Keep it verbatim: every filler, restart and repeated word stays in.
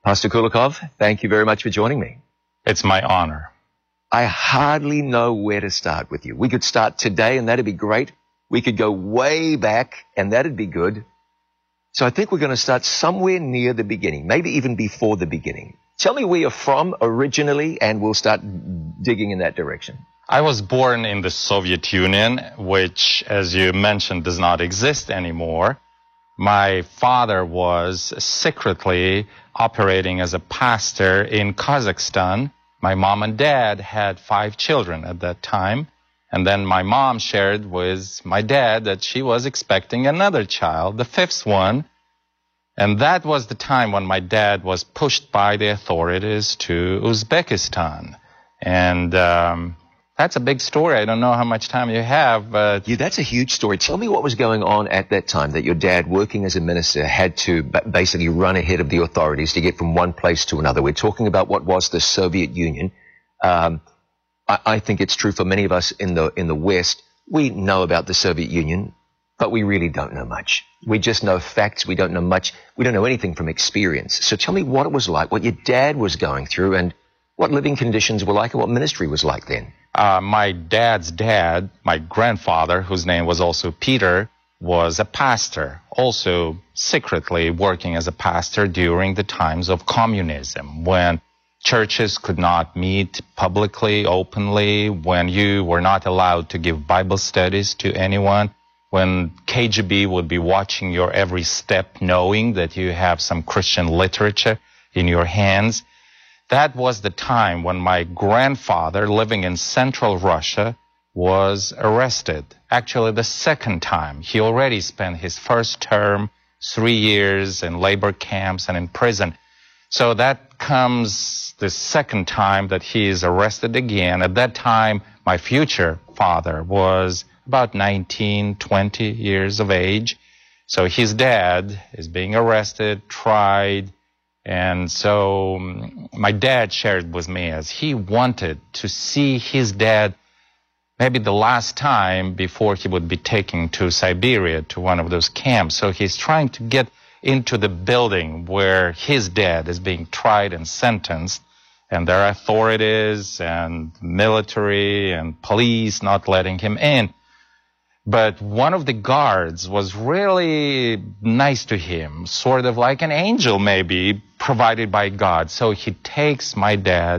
Pastor Kulikov, thank you very much for joining me. It's my honor. I hardly know where to start with you. We could start today, and that'd be great. We could go way back, and that'd be good. So I think we're going to start somewhere near the beginning, maybe even before the beginning. Tell me where you're from originally, and we'll start digging in that direction. I was born in the Soviet Union, which, as you mentioned, does not exist anymore. My father was secretly operating as a pastor in Kazakhstan. My mom and dad had five children at that time. And then my mom shared with my dad that she was expecting another child, the fifth one. And that was the time when my dad was pushed by the authorities to Uzbekistan. And um, that's a big story. I don't know how much time you have, but... Yeah, that's a huge story. Tell me what was going on at that time that your dad, working as a minister, had to basically run ahead of the authorities to get from one place to another. We're talking about what was the Soviet Union. Um, I, I think it's true for many of us in the in the West. We know about the Soviet Union, but we really don't know much. We just know facts. We don't know much. We don't know anything from experience. So tell me what it was like, what your dad was going through, and what living conditions were like, and what ministry was like then. Uh, my dad's dad, my grandfather, whose name was also Peter, was a pastor, also secretly working as a pastor during the times of communism, when churches could not meet publicly, openly, when you were not allowed to give Bible studies to anyone, when K G B would be watching your every step, knowing that you have some Christian literature in your hands. That was the time when my grandfather, living in central Russia, was arrested. Actually, the second time. He already spent his first term, three years in labor camps and in prison. So that comes the second time that he is arrested again. At that time, my future father was about nineteen, twenty years of age. So his dad is being arrested, tried. And so my dad shared with me as he wanted to see his dad maybe the last time before he would be taken to Siberia, to one of those camps. So he's trying to get into the building where his dad is being tried and sentenced, and there are authorities and military and police not letting him in. But one of the guards was really nice to him, sort of like an angel maybe, provided by God. So he takes my dad